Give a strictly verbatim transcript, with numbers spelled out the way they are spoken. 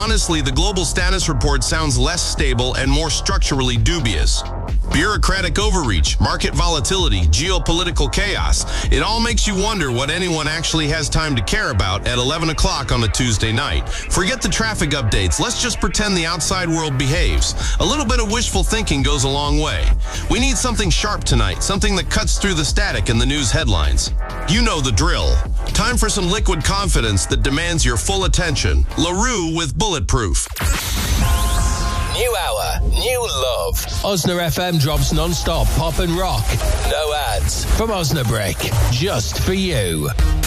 Honestly, the global status report sounds less stable and more structurally dubious. Bureaucratic overreach, market volatility, geopolitical chaos. It all makes you wonder what anyone actually has time to care about at eleven o'clock on a Tuesday night. Forget the traffic updates. Let's just pretend the outside world behaves. A little bit of wishful thinking goes a long way. We need something sharp tonight, something that cuts through the static in the news headlines. You know the drill. Time for some liquid confidence that demands your full attention. LaRue with Bulletproof. New hour, new love. Osna F M drops non-stop pop and rock. No ads from Osnabrick, just for you.